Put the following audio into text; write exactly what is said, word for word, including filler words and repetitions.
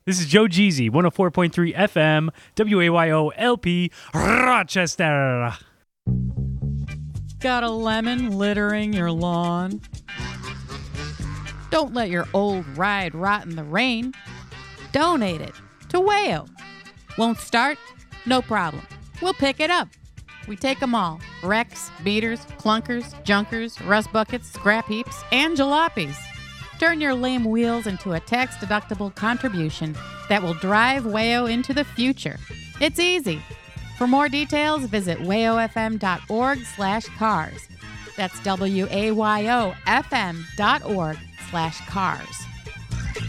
This is Joe Jeezy, one oh four point three F M, W A Y O L P, Rochester. Got a lemon littering your lawn? Don't let your old ride rot in the rain. Donate it to Wayo. Won't start? No problem. We'll pick it up. We take them all. Wrecks, beaters, clunkers, junkers, rust buckets, scrap heaps, and jalopies. Turn your lame wheels into a tax-deductible contribution that will drive Wayo into the future. It's easy. For more details, visit wayofm.org slash cars. That's W A Y O F M dot org slash cars.